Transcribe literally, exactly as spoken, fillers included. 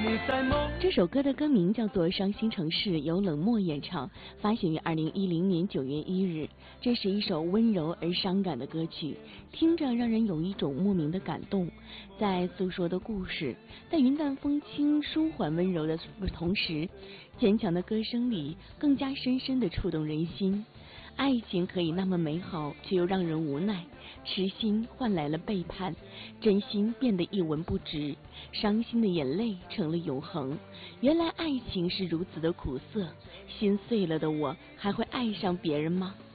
这首歌的歌名叫做《伤心城市》，由冷漠演唱，发行于二零一零年九月一日。这是一首温柔而伤感的歌曲，听着让人有一种莫名的感动。在诉说的故事，在云淡风轻、舒缓温柔的同时，坚强的歌声里更加深深地触动人心。爱情可以那么美好，却又让人无奈。痴心换来了背叛，真心变得一文不值，伤心的眼泪成了永恒。原来爱情是如此的苦涩，心碎了的我还会爱上别人吗？